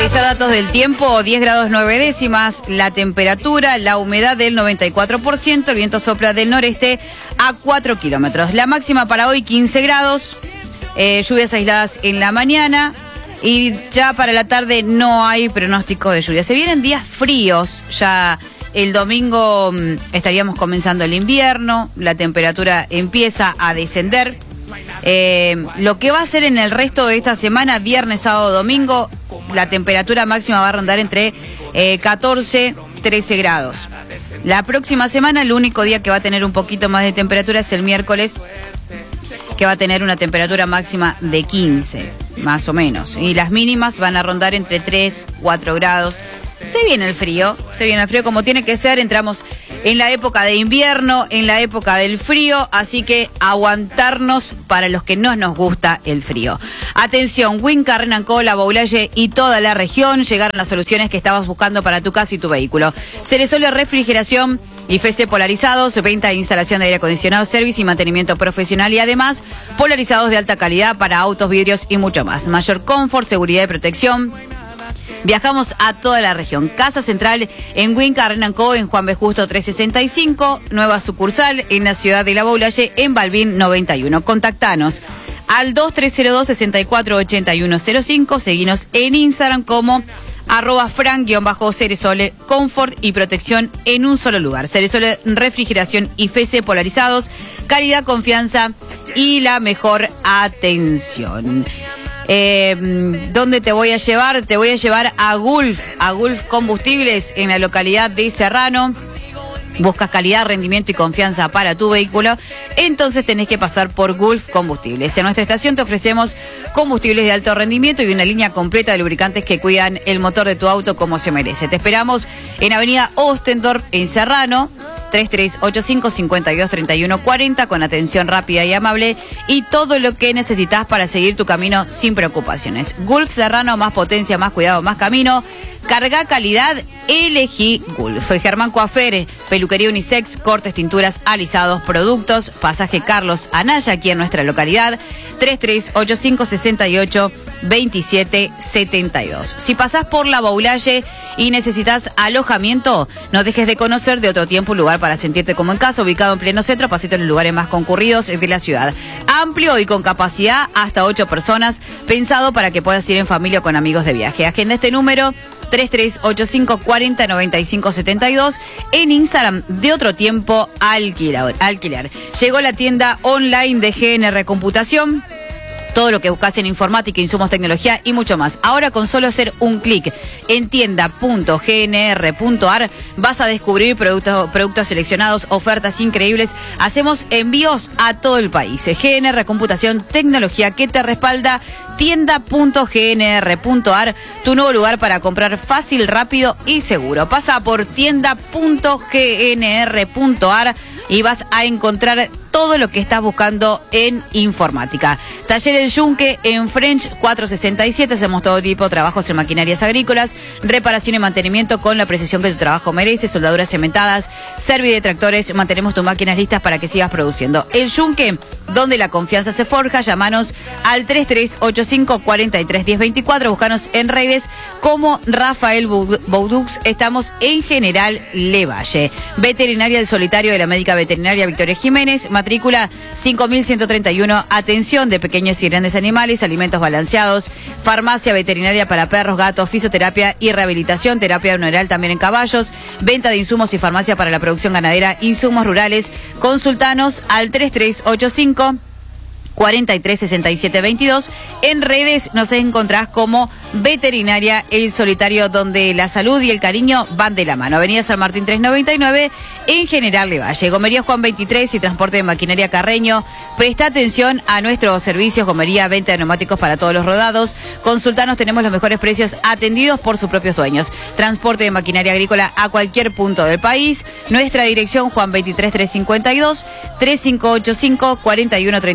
Datos del tiempo, 10 grados 9 décimas, la temperatura, la humedad del 94%, el viento sopla del noreste a 4 kilómetros. La máxima para hoy 15 grados, lluvias aisladas en la mañana y ya para la tarde no hay pronóstico de lluvia. Se vienen días fríos, ya el domingo estaríamos comenzando el invierno, la temperatura empieza a descender. Lo que va a ser en el resto de esta semana, viernes, sábado, domingo, la temperatura máxima va a rondar entre 14, 13 grados. La próxima semana, el único día que va a tener un poquito más de temperatura es el miércoles, que va a tener una temperatura máxima de 15, más o menos. Y las mínimas van a rondar entre 3, 4 grados. Se viene el frío como tiene que ser. Entramos en la época de invierno, en la época del frío, así que aguantarnos para los que no nos gusta el frío. Atención, Winca, Renanco, La Boulaye y toda la región llegaron las soluciones que estabas buscando para tu casa y tu vehículo. Ceresol Refrigeración y FC Polarizados, venta e instalación de aire acondicionado, servicio y mantenimiento profesional y además polarizados de alta calidad para autos, vidrios y mucho más. Mayor confort, seguridad y protección. Viajamos a toda la región. Casa central en Winca, Renanco, en Juan B. Justo 365. Nueva sucursal en la ciudad de La Boulaye, en Balbín 91. Contactanos al 2302-648105. Seguinos en Instagram como @fran_ceresole, confort y protección en un solo lugar. Ceresole Refrigeración y FC Polarizados, calidad, confianza y la mejor atención. ¿Dónde te voy a llevar? Te voy a llevar a Gulf Combustibles en la localidad de Serrano. Buscas calidad, rendimiento y confianza para tu vehículo, entonces tenés que pasar por Gulf Combustibles. En nuestra estación te ofrecemos combustibles de alto rendimiento y una línea completa de lubricantes que cuidan el motor de tu auto como se merece. Te esperamos en Avenida Ostendorf, en Serrano, 3385-523140, con atención rápida y amable y todo lo que necesitas para seguir tu camino sin preocupaciones. Gulf Serrano, más potencia, más cuidado, más camino. Carga calidad, elegí Gulf. Germán Coafer, peluquería unisex, cortes, tinturas, alisados, productos. Pasaje Carlos Anaya, aquí en nuestra localidad, 3385-682772. Si pasás por La Boulaye y necesitas alojamiento, no dejes de conocer de Otro Tiempo, un lugar para sentirte como en casa, ubicado en pleno centro, pasito en los lugares más concurridos de la ciudad. Amplio y con capacidad hasta 8 personas, pensado para que puedas ir en familia o con amigos de viaje. Agenda este número 3385-409572, en Instagram de Otro Tiempo Alquiler. Llegó la tienda online de GNR Computación. Todo lo que buscas en informática, insumos, tecnología y mucho más. Ahora con solo hacer un clic en tienda.gnr.ar vas a descubrir productos seleccionados, ofertas increíbles. Hacemos envíos a todo el país. GNR Computación, tecnología que te respalda. Tienda.gnr.ar, tu nuevo lugar para comprar fácil, rápido y seguro. Pasa por tienda.gnr.ar y vas a encontrar todo lo que estás buscando en informática. Taller El Yunque en French 467. Hacemos todo tipo de trabajos en maquinarias agrícolas, reparación y mantenimiento con la precisión que tu trabajo merece, soldaduras cementadas, servicio de tractores. Mantenemos tus máquinas listas para que sigas produciendo. El Yunque, donde la confianza se forja. Llámanos al 3385-431024. Búscanos en redes como Rafael Boudux. Estamos en General Levalle. Veterinaria del Solitario de la Médica Veterinaria Victoria Jiménez. Matrícula 5131. Atención de pequeños y grandes animales, alimentos balanceados, farmacia veterinaria para perros, gatos, fisioterapia y rehabilitación, terapia neural también en caballos, venta de insumos y farmacia para la producción ganadera, insumos rurales. Consultanos al 3385 436722. En redes nos encontrás como Veterinaria El Solitario, donde la salud y el cariño van de la mano. Avenida San Martín 399, en General Levalle. Gomería Juan 23 y transporte de maquinaria Carreño. Presta atención a nuestros servicios. Gomería, venta de neumáticos para todos los rodados. Consultanos, tenemos los mejores precios atendidos por sus propios dueños. Transporte de maquinaria agrícola a cualquier punto del país. Nuestra dirección, Juan 23 352, 3585 413250.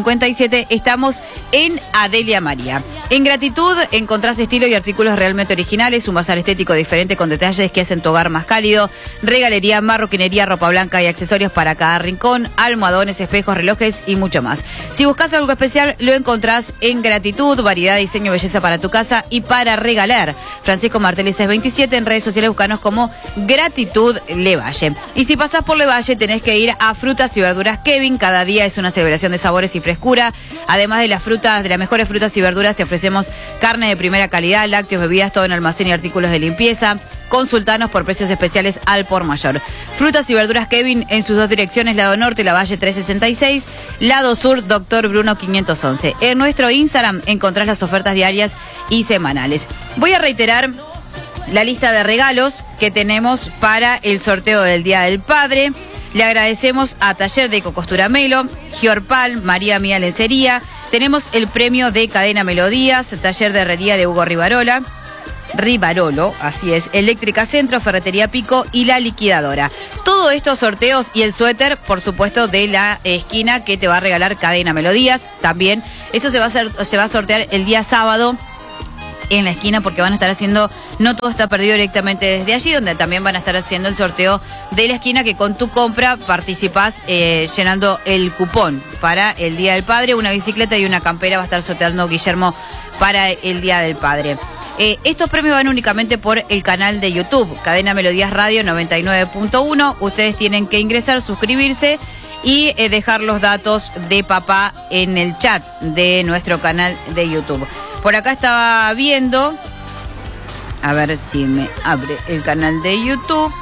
57. Estamos en Adelia María. En Gratitud encontrás estilo y artículos realmente originales, un bazar estético diferente con detalles que hacen tu hogar más cálido, regalería, marroquinería, ropa blanca y accesorios para cada rincón, almohadones, espejos, relojes y mucho más. Si buscas algo especial, lo encontrás en Gratitud, variedad, diseño, belleza para tu casa y para regalar. Francisco Marteles 627, en redes sociales buscanos como Gratitud Levalle. Y si pasás por Levalle tenés que ir a Frutas y Verduras Kevin, cada día es una celebración de sabores y frescura. Además de las frutas, de las mejores frutas y verduras, te ofrecemos carne de primera calidad, lácteos, bebidas, todo en almacén y artículos de limpieza. Consultanos por precios especiales al por mayor. Frutas y Verduras Kevin en sus dos direcciones, lado norte, Lavalle 366, lado sur, Doctor Bruno 511. En nuestro Instagram encontrás las ofertas diarias y semanales. Voy a reiterar la lista de regalos que tenemos para el sorteo del Día del Padre. Le agradecemos a Taller de Costura Melo, Giorpal, María Mía Lencería. Tenemos el premio de Cadena Melodías, Taller de Herrería de Hugo Rivarolo, así es, Eléctrica Centro, Ferretería Pico y La Liquidadora. Todos estos sorteos y el suéter, por supuesto, de la esquina que te va a regalar Cadena Melodías. También, eso se va a sortear el día sábado en la esquina, porque van a estar haciendo, no todo está perdido directamente desde allí, donde también van a estar haciendo el sorteo de la esquina, que con tu compra participás llenando el cupón para el Día del Padre. Una bicicleta y una campera va a estar sorteando Guillermo para el Día del Padre. Estos premios van únicamente por el canal de YouTube, Cadena Melodías Radio 99.1. Ustedes tienen que ingresar, suscribirse y dejar los datos de papá en el chat de nuestro canal de YouTube. Por acá estaba viendo, a ver si me abre el canal de YouTube.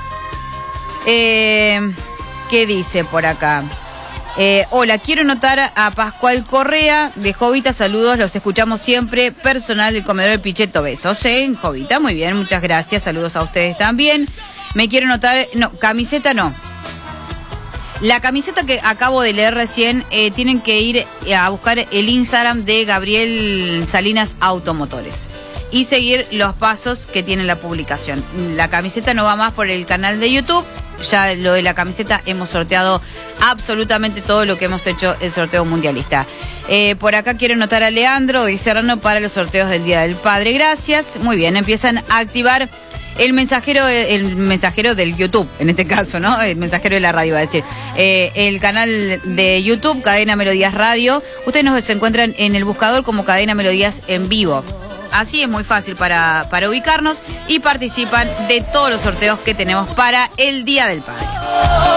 ¿Qué dice por acá? Hola, quiero notar a Pascual Correa de Jovita, saludos, los escuchamos siempre, personal del comedor del Pichetto, besos, Jovita, muy bien, muchas gracias, saludos a ustedes también. Me quiero notar, no, camiseta no. La camiseta que acabo de leer recién, tienen que ir a buscar el Instagram de Gabriel Salinas Automotores y seguir los pasos que tiene la publicación. La camiseta no va más por el canal de YouTube. Ya lo de la camiseta hemos sorteado absolutamente todo lo que hemos hecho el sorteo mundialista. Por acá quiero notar a Leandro y Serrano para los sorteos del Día del Padre. Gracias. Muy bien, empiezan a activar el mensajero del YouTube, en este caso, ¿no? El mensajero de la radio, va a decir. El canal de YouTube, Cadena Melodías Radio. Ustedes nos encuentran en el buscador como Cadena Melodías en vivo. Así es muy fácil para ubicarnos y participan de todos los sorteos que tenemos para el Día del Padre.